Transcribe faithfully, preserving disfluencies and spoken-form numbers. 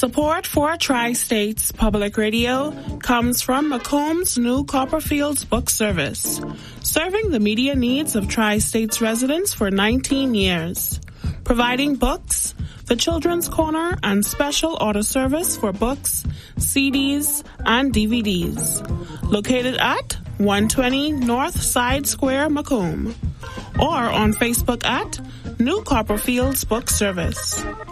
Support for Tri-States Public Radio comes from Macomb's New Copperfields Book Service, serving the media needs of Tri-States residents for nineteen years, providing books, the Children's Corner, and special order service for books, C Ds, and D V Ds. Located at one twenty North Side Square, Macomb, or on Facebook at New Copperfields Book Service.